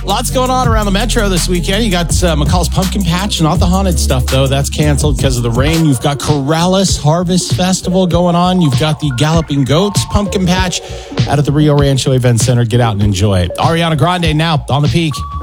Lots going on around the metro this weekend. You got McCall's Pumpkin Patch, not the haunted stuff, though. That's canceled because of the rain. You've got Corrales Harvest Festival going on. You've got the Galloping Goats Pumpkin Patch out at the Rio Rancho Event Center. Get out and enjoy it. Ariana Grande now on the Peak.